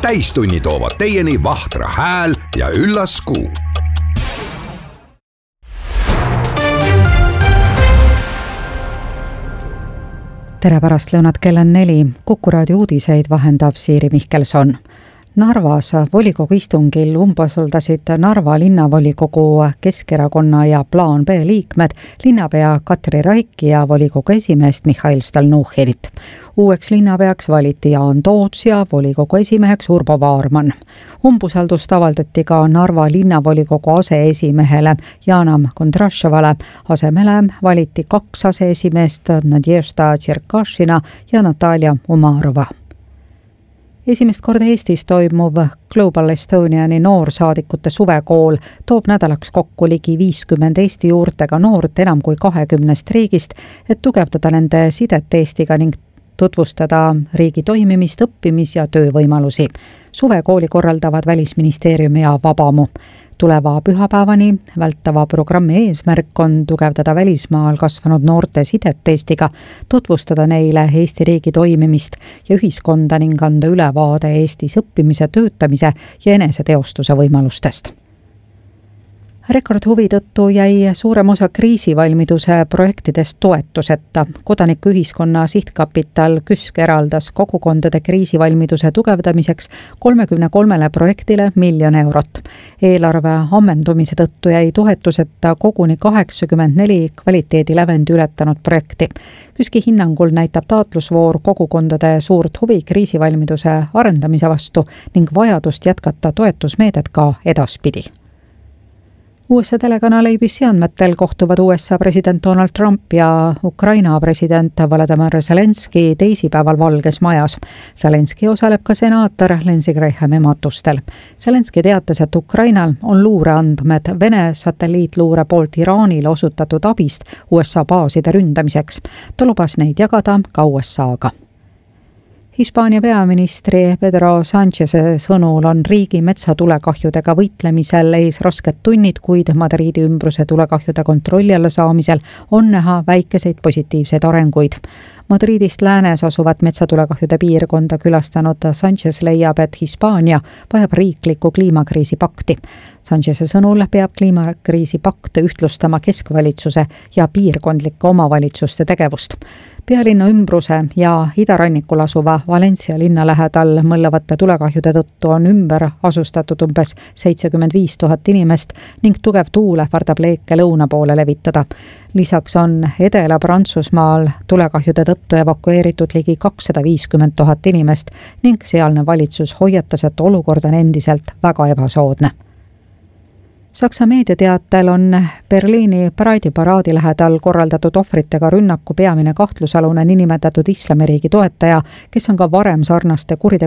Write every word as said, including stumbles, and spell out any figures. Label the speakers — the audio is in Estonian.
Speaker 1: täistunni toovad teieni Vahtra hääl ja üllas kuu.
Speaker 2: Tere pärastlõunat, kell on neli. Kuku raadio uudiseid vahendab Siiri Mihkelson. Narvas volikogu istungil umbusaldasid Narva linnavolikogu Keskerakonna ja Plaan B liikmed linnapea Katri Raiki ja volikogu esimeest Mihhail Stalnuhhinit. Uueks linnapeaks valiti Jaan Toots ja volikogu esimeheks Urbo Vaarman. Umbusaldust avaldati ka Narva linnavolikogu aseesimehele Janam Kondrašovale. Asemele valiti kaks aseesimeest Nadježda Tšerkašina ja Natalja Umarova. Esimest korda Eestis toimuv Global Estoniani noorsaadikute suvekool toob nädalaks kokku ligi viiskümmend Eesti juurtega noort enam kui kahekümnest riigist, et tugevdada nende sidet Eestiga ning tutvustada riigi toimimist, õppimis- ja töövõimalusi. Suvekooli korraldavad Välisministeerium ja Vabamu. Tuleva pühapäevani vältava programmi eesmärk on tugevdada välismaal kasvanud noorte sidet Eestiga, tutvustada neile Eesti riigi toimimist ja ühiskonda ning anda ülevaade Eestis õppimise, töötamise ja eneseteostuse võimalustest. Rekordhuvi tõttu jäi suurem osa kriisivalmiduse projektidest toetuseta. Kodanikuühiskonna sihtkapital KÜSK eraldas kogukondade kriisivalmiduse tugevdamiseks kolmekümne kolmele projektile miljon eurot. Eelarve ammendumise tõttu jäi toetuseta koguni kaheksakümmend neli kvaliteedilävendi ületanud projekti. KÜSK-i hinnangul näitab taotlusvoor kogukondade suurt huvi kriisivalmiduse arendamise vastu ning vajadust jätkata toetusmeedet ka edaspidi. U S A telekanal A B C andmetel kohtuvad U S A president Donald Trump ja Ukraina president Volodymyr Zelenski teisipäeval Valges Majas. Zelenski osaleb ka senaator Lindsey Grahami matustel. Zelenski teatas, et Ukrainal on luureandmed Vene satelliitluure poolt Iraanile osutatud abist U S A baaside ründamiseks. Ta lubas neid jagada ka U S A-ga. Hispaania peaministri Pedro Sáncheze sõnul on riigi metsatulekahjudega võitlemisel ees rasked tunnid, kuid Madridi ümbruse tulekahjude kontrolli alla saamisel on näha väikeseid positiivseid arenguid. Madridist läänes asuvat metsatulekahjude piirkonda külastanud Sánchez leiab, et Hispaania vajab riiklikku kliimakriisi pakti. Sáncheze sõnul peab kliimakriisi pakt ühtlustama keskvalitsuse ja piirkondlike omavalitsuste tegevust. Pealinna ümbruse ja idarannikul asuva Valencia linna lähedal mõllavate tulekahjude tõttu on ümber asustatud umbes seitsekümmend viis tuhat inimest ning tugev tuul ähvardab leeke lõuna poole levitada. Lisaks on Edela-Prantsusmaal tulekahjude tõttu evakueeritud ligi kakssada viiskümmend tuhat inimest ning sealne valitsus hoiatas, et olukord on endiselt väga ebasoodne. Saksa meediateatel on Berliini Pride paraadi lähedal korraldatud ohvritega rünnaku peamine kahtlusalune niinimetatud islamiriigi toetaja, kes on ka varem sarnaste kuritegu